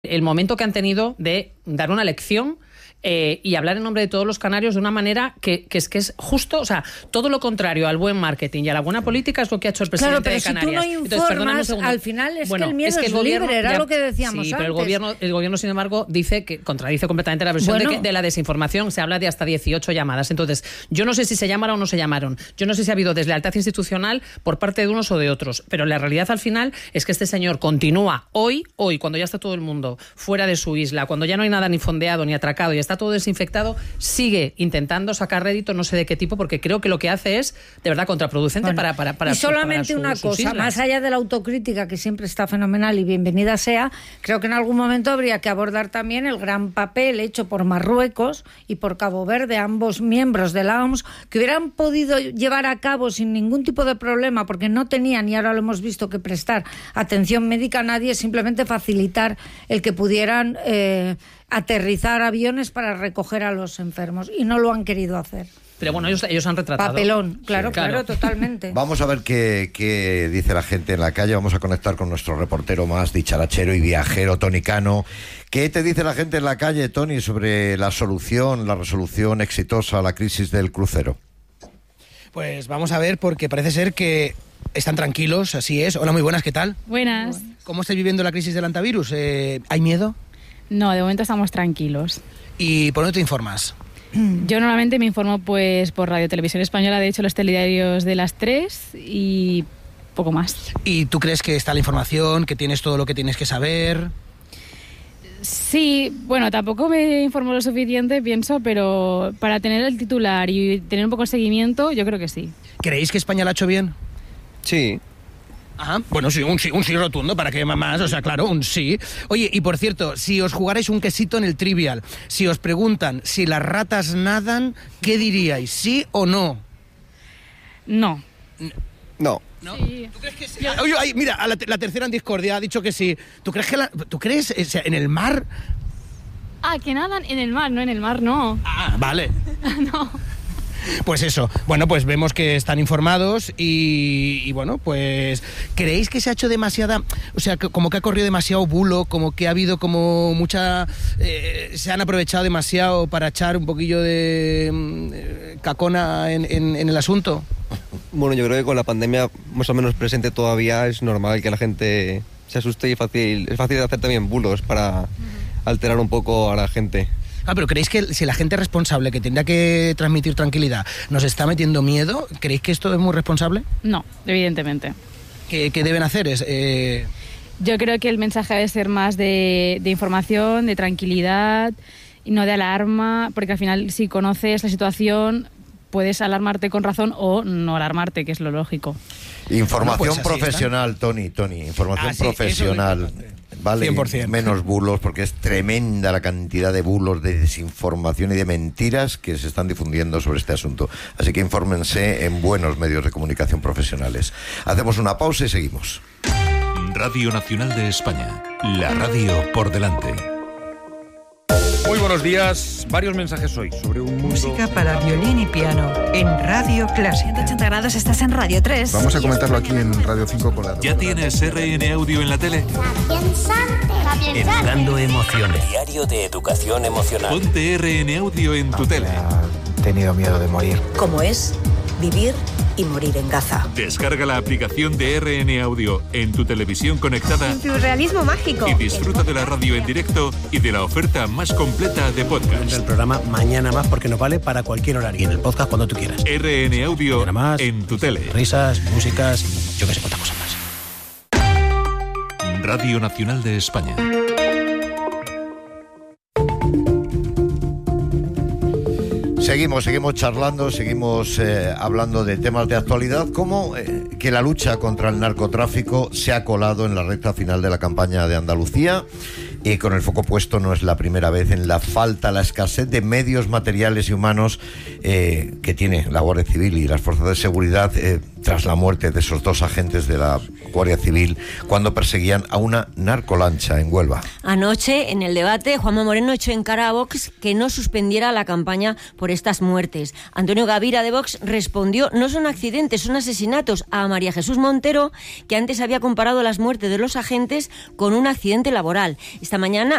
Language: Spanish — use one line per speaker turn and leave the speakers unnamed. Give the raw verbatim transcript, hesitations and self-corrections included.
el momento que han tenido de dar una lección eh, y hablar en nombre de todos los canarios de una manera que, que es que es justo, o sea, todo lo contrario al buen marketing y a la buena política es lo que ha hecho el presidente
claro,
de Canarias.
Claro, pero si tú no informas, Entonces, al final es
bueno,
que el miedo es, que el es gobierno, libre, era
ya,
lo que decíamos
sí,
antes.
pero el gobierno, el gobierno, sin embargo, dice que contradice completamente la versión
bueno,
de, que, de la desinformación. Se habla de hasta dieciocho llamadas. Entonces, yo no sé si se llamaron o no se llamaron. Yo no sé si ha habido deslealtad institucional por parte de unos o de otros. Pero la realidad al final es que este señor continúa hoy, hoy, cuando ya está todo el mundo fuera de su isla, cuando ya no hay nada ni fondeado ni atracado y está todo desinfectado, sigue intentando sacar rédito, no sé de qué tipo, porque creo que lo que hace es de verdad contraproducente bueno, para, para, para
y solamente
para su,
una cosa, más allá de la autocrítica que siempre está fenomenal y bienvenida sea, creo que en algún momento habría que abordar también el gran papel hecho por Marruecos y por Cabo Verde, ambos miembros de la O M S, que hubieran podido llevar a cabo sin ningún tipo de problema, porque no tenían, y ahora lo hemos visto, que prestar atención médica a nadie, simplemente facilitar el que pudieran eh, aterrizar aviones para recoger a los enfermos, y no lo han querido hacer.
Pero bueno, ellos, ellos han retratado.
Papelón, claro, sí, claro, claro, totalmente.
Vamos a ver qué, qué dice la gente en la calle. Vamos a conectar con nuestro reportero más dicharachero y viajero, Tony Cano. ¿Qué te dice la gente en la calle, Tony, sobre la solución, la resolución exitosa a la crisis del crucero?
Pues vamos a ver, porque parece ser que están tranquilos, así es. Hola, muy buenas, ¿qué tal?
Buenas.
¿Cómo estáis viviendo la crisis del antivirus? Eh, ¿Hay miedo?
No, de momento estamos tranquilos.
¿Y por dónde te informas?
Yo normalmente me informo pues por Radio Televisión Española, de hecho los telediarios de las tres y poco más.
¿Y tú crees que está la información, que tienes todo lo que tienes que saber?
Sí, bueno, tampoco me informo lo suficiente, pienso, pero para tener el titular y tener un poco de seguimiento, yo creo que sí.
¿Creéis que España lo ha hecho bien?
Sí.
Ajá, bueno, sí, un sí, un sí rotundo, ¿para qué más? O sea, claro, un sí. Oye, y por cierto, si os jugarais un quesito en el Trivial, si os preguntan si las ratas nadan, ¿qué diríais? ¿Sí o no?
No.
No.
¿No?
Sí.
¿Tú crees que sí? Oye, ay, mira, la, la tercera en discordia ha dicho que sí. ¿Tú crees que la, tú crees o sea, en el mar?
Ah, que nadan en el mar, no en el mar, no.
Ah, vale.
No.
Pues eso, bueno, pues vemos que están informados y, y bueno, pues ¿creéis que se ha hecho demasiada, o sea, que, como que ha corrido demasiado bulo, como que ha habido como mucha, eh, se han aprovechado demasiado para echar un poquillo de eh, cacona en, en, en el asunto?
Bueno, yo creo que con la pandemia más o menos presente todavía es normal que la gente se asuste y fácil, es fácil de hacer también bulos para alterar un poco a la gente.
Ah, pero ¿creéis que si la gente responsable que tendría que transmitir tranquilidad nos está metiendo miedo? ¿Creéis que esto es muy responsable?
No, evidentemente.
¿Qué, qué deben hacer? Es, eh...
Yo creo que el mensaje debe ser más de, de información, de tranquilidad y no de alarma, porque al final si conoces la situación puedes alarmarte con razón o no alarmarte, que es lo lógico.
Información
no, pues
profesional, está. Tony, Tony, información
ah, sí,
profesional. Vale,
cien por ciento.
Menos bulos, porque es tremenda la cantidad de bulos, de desinformación y de mentiras que se están difundiendo sobre este asunto. Así que infórmense en buenos medios de comunicación profesionales. Hacemos una pausa y seguimos.
Radio Nacional de España, la radio por delante.
Muy buenos días. Varios mensajes hoy sobre un mundo...
Música para violín y piano en Radio Clásica.
ciento ochenta grados, estás en Radio tres.
Vamos a comentarlo aquí en Radio cinco con la...
¿Ya tienes R N Audio en la tele?
Educando emociones. Diario de educación emocional.
Ponte R N Audio en tu tele.
He tenido miedo de morir.
¿Cómo es vivir y morir en Gaza?
Descarga la aplicación de R N Audio en tu televisión conectada.
Tu realismo mágico.
Y disfruta de la radio en directo y de la oferta más completa de podcast.
El programa Mañana Más, porque nos vale para cualquier horario. Y en el podcast cuando tú quieras.
R N Audio más, en tu tele.
Risas, músicas, yo que sé cuántas cosas más.
Radio Nacional de España.
Seguimos, seguimos charlando, seguimos eh, hablando de temas de actualidad, como eh, que la lucha contra el narcotráfico se ha colado en la recta final de la campaña de Andalucía y con el foco puesto, no es la primera vez, en la falta, la escasez de medios materiales y humanos eh, que tiene la Guardia Civil y las fuerzas de seguridad eh, tras la muerte de esos dos agentes de la Guardia Civil cuando perseguían a una narcolancha en Huelva.
Anoche, en el debate, Juanma Moreno echó en cara a Vox que no suspendiera la campaña por estas muertes. Antonio Gavira de Vox respondió: no son accidentes, son asesinatos, a María Jesús Montero, que antes había comparado las muertes de los agentes con un accidente laboral. Esta mañana